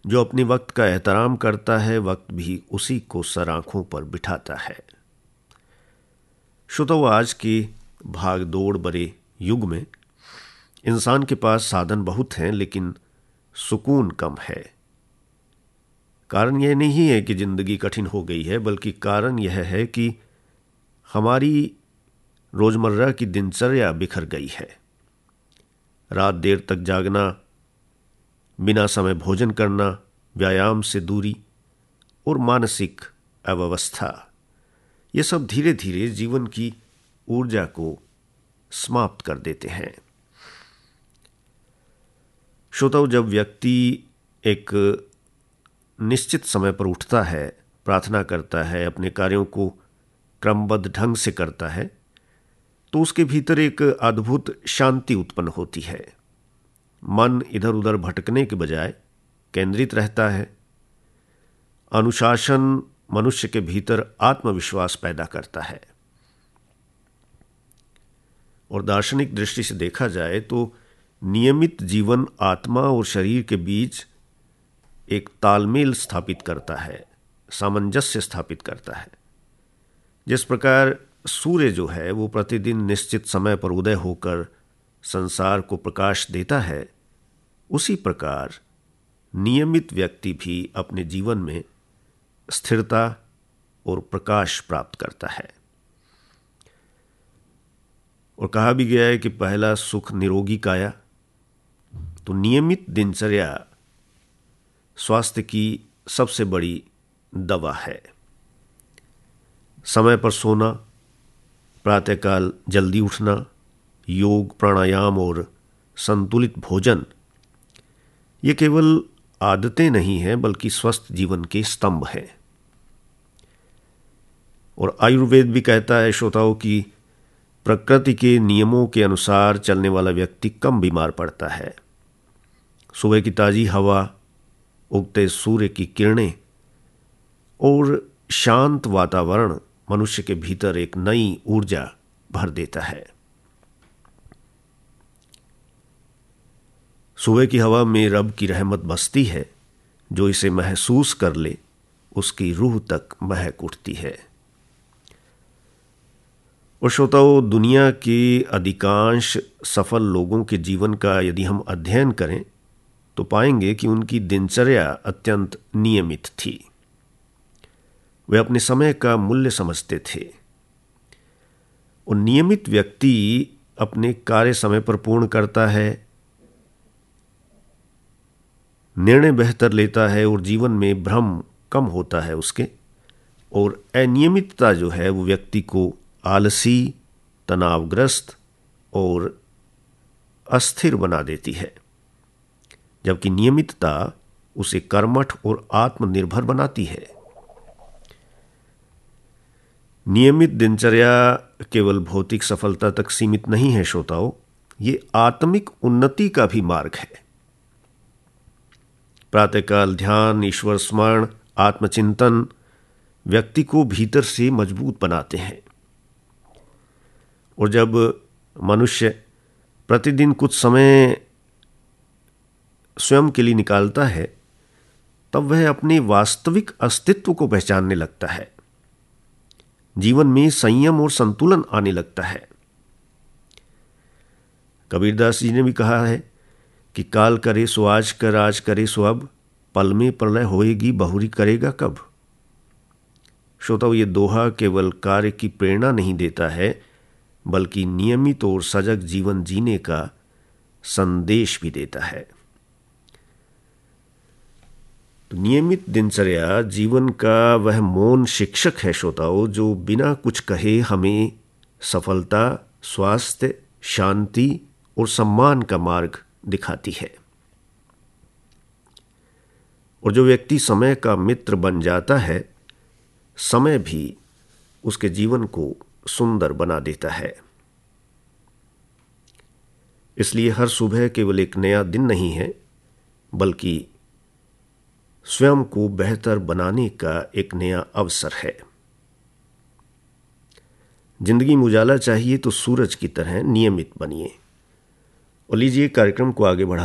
जो अपने वक्त का एहतराम करता है, वक्त भी उसी को सर आंखों पर बिठाता है। श्रोताओ, आज के भाग दौड़ भरे युग में इंसान के पास साधन बहुत हैं, लेकिन सुकून कम है। कारण यह नहीं है कि जिंदगी कठिन हो गई है, बल्कि कारण यह है कि हमारी रोजमर्रा की दिनचर्या बिखर गई है। रात देर तक जागना, बिना समय भोजन करना, व्यायाम से दूरी और मानसिक अव्यवस्था, ये सब धीरे धीरे जीवन की ऊर्जा को समाप्त कर देते हैं। श्रोताओ, जब व्यक्ति एक निश्चित समय पर उठता है, प्रार्थना करता है, अपने कार्यों को क्रमबद्ध ढंग से करता है, तो उसके भीतर एक अद्भुत शांति उत्पन्न होती है। मन इधर उधर भटकने के बजाय केंद्रित रहता है। अनुशासन मनुष्य के भीतर आत्मविश्वास पैदा करता है। और दार्शनिक दृष्टि से देखा जाए तो नियमित जीवन आत्मा और शरीर के बीच एक तालमेल स्थापित करता है, सामंजस्य स्थापित करता है। जिस प्रकार सूर्य जो है वो प्रतिदिन निश्चित समय पर उदय होकर संसार को प्रकाश देता है, उसी प्रकार नियमित व्यक्ति भी अपने जीवन में स्थिरता और प्रकाश प्राप्त करता है। और कहा भी गया है कि पहला सुख निरोगी काया। तो नियमित दिनचर्या स्वास्थ्य की सबसे बड़ी दवा है। समय पर सोना, प्रातःकाल जल्दी उठना, योग, प्राणायाम और संतुलित भोजन, ये केवल आदतें नहीं हैं बल्कि स्वस्थ जीवन के स्तंभ हैं। और आयुर्वेद भी कहता है श्रोताओं कि प्रकृति के नियमों के अनुसार चलने वाला व्यक्ति कम बीमार पड़ता है। सुबह की ताज़ी हवा, उगते सूर्य की किरणें और शांत वातावरण मनुष्य के भीतर एक नई ऊर्जा भर देता है। सुबह की हवा में रब की रहमत बसती है। जो इसे महसूस कर ले उसकी रूह तक महक उठती है। और श्रोताओं, दुनिया के अधिकांश सफल लोगों के जीवन का यदि हम अध्ययन करें तो पाएंगे कि उनकी दिनचर्या अत्यंत नियमित थी। वे अपने समय का मूल्य समझते थे। और नियमित व्यक्ति अपने कार्य समय पर पूर्ण करता है, निर्णय बेहतर लेता है और जीवन में भ्रम कम होता है उसके। और अनियमितता जो है वो व्यक्ति को आलसी, तनावग्रस्त और अस्थिर बना देती है, जबकि नियमितता उसे कर्मठ और आत्मनिर्भर बनाती है। नियमित दिनचर्या केवल भौतिक सफलता तक सीमित नहीं है श्रोताओं, ये आत्मिक उन्नति का भी मार्ग है। प्रातःकाल ध्यान, ईश्वर स्मरण, आत्मचिंतन व्यक्ति को भीतर से मजबूत बनाते हैं। और जब मनुष्य प्रतिदिन कुछ समय स्वयं के लिए निकालता है, तब वह अपने वास्तविक अस्तित्व को पहचानने लगता है। जीवन में संयम और संतुलन आने लगता है। कबीरदास जी ने भी कहा है कि काल करे सो आज कर, आज करे सो अब, पल में प्रलय होएगी बहुरी करेगा कब। श्रोताओ, ये दोहा केवल कार्य की प्रेरणा नहीं देता है बल्कि नियमित और सजग जीवन जीने का संदेश भी देता है। तो नियमित दिनचर्या जीवन का वह मौन शिक्षक है श्रोताओं, जो बिना कुछ कहे हमें सफलता, स्वास्थ्य, शांति और सम्मान का मार्ग दिखाती है। और जो व्यक्ति समय का मित्र बन जाता है, समय भी उसके जीवन को सुंदर बना देता है। इसलिए हर सुबह केवल एक नया दिन नहीं है, बल्कि स्वयं को बेहतर बनाने का एक नया अवसर है। जिंदगी में उजाला चाहिए तो सूरज की तरह नियमित बनिए। और लीजिए कार्यक्रम को आगे बढ़ा